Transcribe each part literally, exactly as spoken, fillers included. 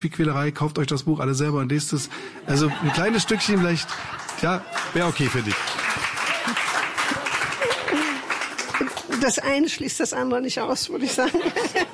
Quälerei, kauft euch das Buch alle selber und lest es. Also ein kleines Stückchen vielleicht, ja, wäre okay für dich. Das eine schließt das andere nicht aus, würde ich sagen.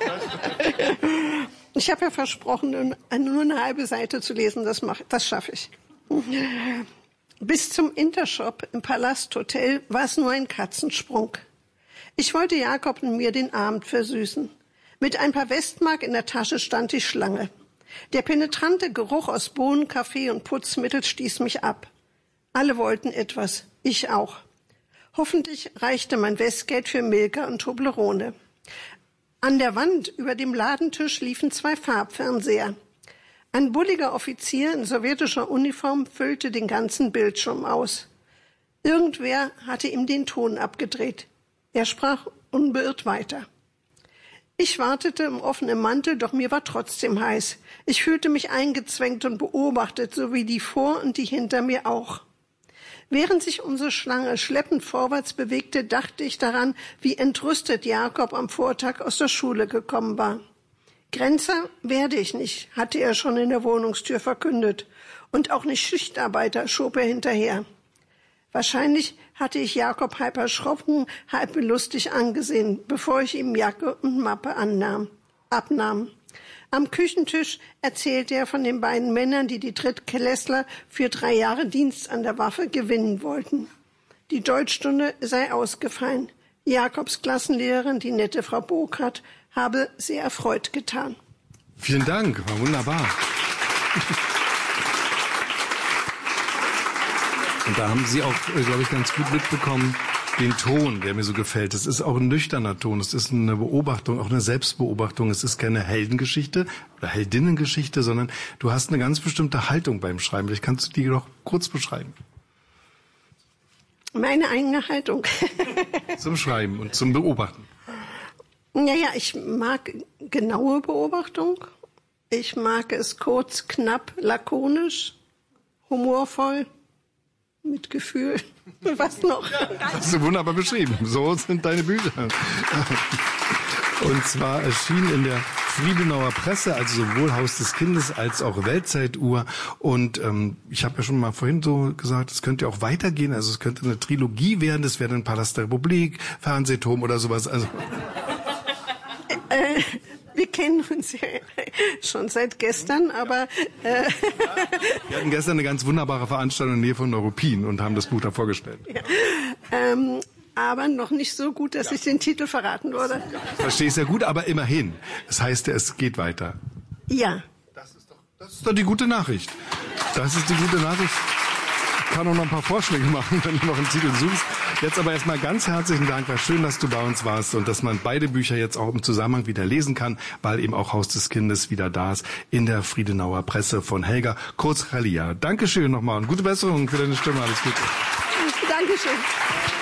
Ich habe ja versprochen, nur eine halbe Seite zu lesen, das, mach, das schaffe ich. Bis zum Intershop im Palasthotel war es nur ein Katzensprung. Ich wollte Jakob und mir den Abend versüßen. Mit ein paar Westmark in der Tasche stand die Schlange. Der penetrante Geruch aus Bohnen, Kaffee und Putzmittel stieß mich ab. Alle wollten etwas, ich auch. Hoffentlich reichte mein Westgeld für Milka und Toblerone. An der Wand über dem Ladentisch liefen zwei Farbfernseher. Ein bulliger Offizier in sowjetischer Uniform füllte den ganzen Bildschirm aus. Irgendwer hatte ihm den Ton abgedreht. Er sprach unbeirrt weiter. Ich wartete im offenen Mantel, doch mir war trotzdem heiß. Ich fühlte mich eingezwängt und beobachtet, so wie die vor und die hinter mir auch. Während sich unsere Schlange schleppend vorwärts bewegte, dachte ich daran, wie entrüstet Jakob am Vortag aus der Schule gekommen war. Grenzer werde ich nicht, hatte er schon in der Wohnungstür verkündet. Und auch nicht Schichtarbeiter, schob er hinterher. Wahrscheinlich hatte ich Jakob halb erschrocken, halb belustigt angesehen, bevor ich ihm Jacke und Mappe annahm, abnahm. Am Küchentisch erzählte er von den beiden Männern, die die Drittklässler für drei Jahre Dienst an der Waffe gewinnen wollten. Die Deutschstunde sei ausgefallen. Jakobs Klassenlehrerin, die nette Frau Burkhardt, habe sehr erfreut getan. Vielen Dank, war wunderbar. Und da haben Sie auch, glaube ich, ganz gut mitbekommen, den Ton, der mir so gefällt. Es ist auch ein nüchterner Ton, es ist eine Beobachtung, auch eine Selbstbeobachtung. Es ist keine Heldengeschichte oder Heldinnengeschichte, sondern du hast eine ganz bestimmte Haltung beim Schreiben. Vielleicht kannst du die doch kurz beschreiben. Meine eigene Haltung. Zum Schreiben und zum Beobachten. Naja, ich mag genaue Beobachtung. Ich mag es kurz, knapp, lakonisch, humorvoll, mit Gefühl. Was noch? Das hast du wunderbar beschrieben. So sind deine Bücher. Und zwar erschien in der Friedenauer Presse, also sowohl Haus des Kindes als auch Weltzeituhr. Und ähm, ich habe ja schon mal vorhin so gesagt, es könnte ja auch weitergehen. Also es könnte eine Trilogie werden. Das wäre dann Palast der Republik, Fernsehturm oder sowas. Also äh, wir kennen uns ja schon seit gestern, aber äh wir hatten gestern eine ganz wunderbare Veranstaltung in der Nähe von Neuruppin und haben das Buch da vorgestellt. Ja. Ähm, aber noch nicht so gut, dass ja. ich den Titel verraten würde. Ich verstehe es ja gut, aber immerhin. Das heißt ja, es geht weiter. Ja. Das ist doch, das ist doch die gute Nachricht. Das ist die gute Nachricht. Ich kann auch noch ein paar Vorschläge machen, wenn du noch einen Titel suchst. Jetzt aber erstmal ganz herzlichen Dank. War schön, dass du bei uns warst und dass man beide Bücher jetzt auch im Zusammenhang wieder lesen kann, weil eben auch Haus des Kindes wieder da ist in der Friedenauer Presse von Helga Kurz-Chalia. Dankeschön nochmal und gute Besserung für deine Stimme. Alles Gute. Dankeschön.